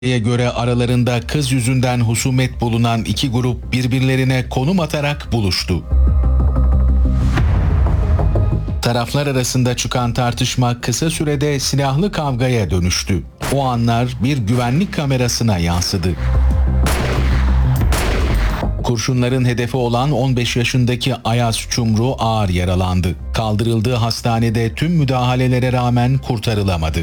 göre aralarında kız yüzünden husumet bulunan iki grup birbirlerine konum atarak buluştu. Taraflar arasında çıkan tartışma kısa sürede silahlı kavgaya dönüştü. O anlar bir güvenlik kamerasına yansıdı. Kurşunların hedefi olan 15 yaşındaki Ayaz Çumru ağır yaralandı. Kaldırıldığı hastanede tüm müdahalelere rağmen kurtarılamadı.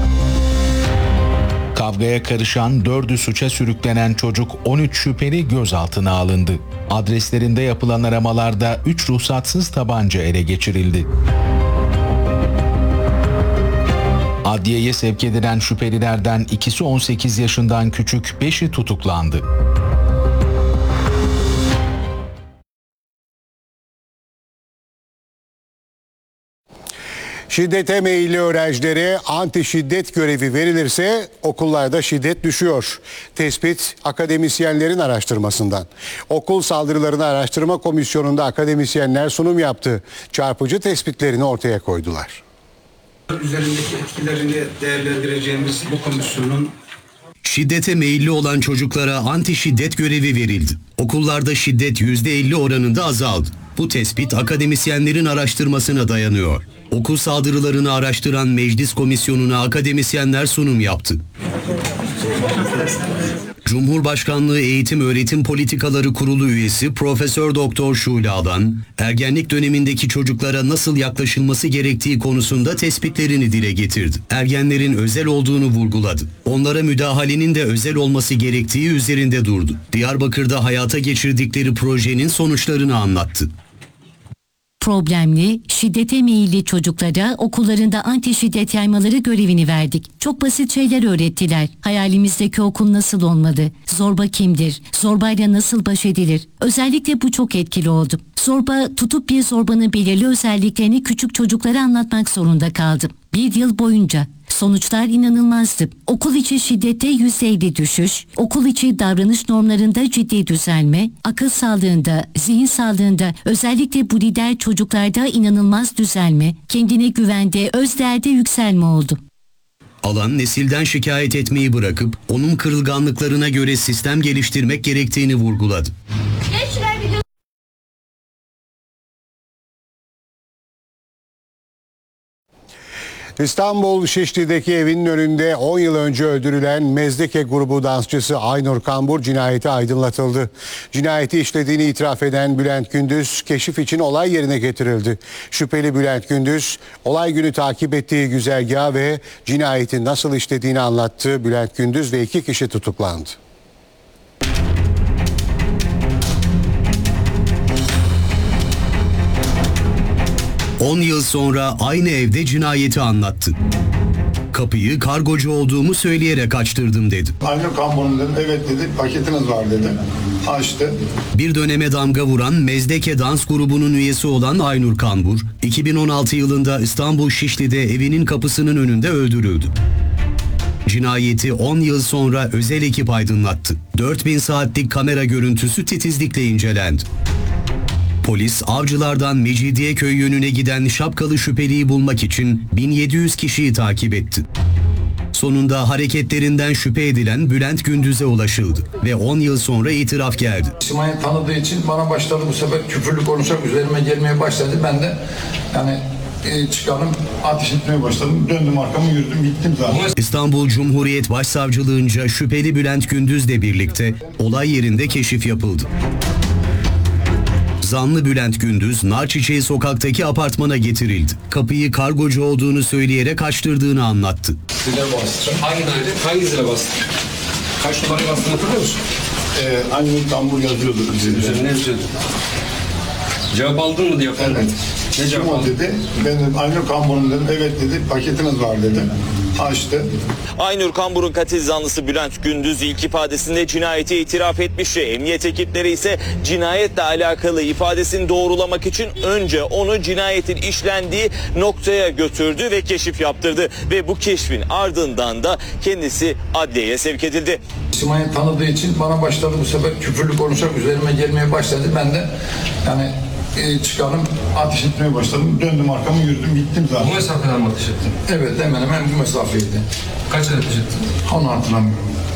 Kavgaya karışan 4'ü suça sürüklenen çocuk 13 şüpheli gözaltına alındı. Adreslerinde yapılan aramalarda 3 ruhsatsız tabanca ele geçirildi. Adliyeye sevk edilen şüphelilerden ikisi 18 yaşından küçük, 5'i tutuklandı. Şiddete meyilli öğrencilere anti şiddet görevi verilirse okullarda şiddet düşüyor. Tespit akademisyenlerin araştırmasından. Okul Saldırılarını Araştırma Komisyonu'nda akademisyenler sunum yaptı. Çarpıcı tespitlerini ortaya koydular. Üzerindeki etkilerini değerlendireceğimiz bu komisyonun şiddete meyilli olan çocuklara anti şiddet görevi verildi. Okullarda şiddet %50 oranında azaldı. Bu tespit akademisyenlerin araştırmasına dayanıyor. Okul saldırılarını araştıran Meclis Komisyonu'na akademisyenler sunum yaptı. Cumhurbaşkanlığı Eğitim Öğretim Politikaları Kurulu üyesi Profesör Doktor Şule Alan, ergenlik dönemindeki çocuklara nasıl yaklaşılması gerektiği konusunda tespitlerini dile getirdi. Ergenlerin özel olduğunu vurguladı. Onlara müdahalenin de özel olması gerektiği üzerinde durdu. Diyarbakır'da hayata geçirdikleri projenin sonuçlarını anlattı. Problemli, şiddete meyilli çocuklara okullarında anti şiddet yaymaları görevini verdik. Çok basit şeyler öğrettiler. Hayalimizdeki okul nasıl olmalı? Zorba kimdir? Zorbayla nasıl baş edilir? Özellikle bu çok etkili oldu. Zorba, tutup bir zorbanın belirli özelliklerini küçük çocuklara anlatmak zorunda kaldım. 1 yıl boyunca. Sonuçlar inanılmazdı. Okul içi şiddette %50 düşüş, okul içi davranış normlarında ciddi düzelme, akıl sağlığında, zihin sağlığında, özellikle bu lider çocuklarda inanılmaz düzelme, kendine güvende, özdeğerde yükselme oldu. Alan nesilden şikayet etmeyi bırakıp onun kırılganlıklarına göre sistem geliştirmek gerektiğini vurguladı. İstanbul Şişli'deki evinin önünde 10 yıl önce öldürülen Mezdeke grubu dansçısı Aynur Kambur cinayeti aydınlatıldı. Cinayeti işlediğini itiraf eden Bülent Gündüz keşif için olay yerine getirildi. Şüpheli Bülent Gündüz olay günü takip ettiği güzergahı ve cinayeti nasıl işlediğini anlattı. Bülent Gündüz ve 2 kişi tutuklandı. ...10 yıl sonra aynı evde cinayeti anlattı. Kapıyı kargocu olduğumu söyleyerek açtırdım dedi. Aynur Kambur'un dedim, evet dedi, paketiniz var dedi. Açtı. Bir döneme damga vuran Mezdeke dans grubunun üyesi olan Aynur Kambur, 2016 yılında İstanbul Şişli'de evinin kapısının önünde öldürüldü. Cinayeti 10 yıl sonra özel ekip aydınlattı. 4000 saatlik kamera görüntüsü titizlikle incelendi. Polis, Avcılar'dan Mecidiyeköy yönüne giden şapkalı şüpheliyi bulmak için 1700 kişiyi takip etti. Sonunda hareketlerinden şüphe edilen Bülent Gündüz'e ulaşıldı ve 10 yıl sonra itiraf geldi. Simay'ı tanıdığı için bana başladı, bu sefer küfürlü konuşarak üzerime gelmeye başladı. Ben de çıkarım, Ateş etmeye başladım. Döndüm arkamı, yürüdüm, gittim zaten. İstanbul Cumhuriyet Başsavcılığınca şüpheli Bülent Gündüz'le birlikte olay yerinde keşif yapıldı. Zanlı Bülent Gündüz, Narçiçeği sokaktaki apartmana getirildi. Kapıyı kargocu olduğunu söyleyerek açtırdığını anlattı. zile bastı. Hangi zile bastı? Kaç numaraya bastığını hatırlıyor musun? Aynur Kambur yazıyordu. Üzerine yazıyordu. Cevap aldın mı diye yapalım. Evet. Ne cevap Kim o aldın? dedi. Ben dedim, Aynur Kambur'un dedim, evet dedi, paketiniz var dedi. Açtı. Aynur Kambur'un katil zanlısı Bülent Gündüz ilk ifadesinde cinayeti itiraf etmişti. Emniyet ekipleri ise cinayetle alakalı ifadesini doğrulamak için önce onu cinayetin işlendiği noktaya götürdü ve keşif yaptırdı. Ve bu keşfin ardından da kendisi adliyeye sevk edildi. Simay'ı tanıdığı için bana başladı, bu sefer küfürlü konuşarak üzerime gelmeye başladı. Ben de çıkarım, Ateş etmeye başladım. Döndüm arkamı, yürüdüm, gittim zaten. Bu mesafeden mi ateş ettin? evet, hemen hemen bu mesafeydi. Kaç ateş ettin? Onu hatırlamıyorum.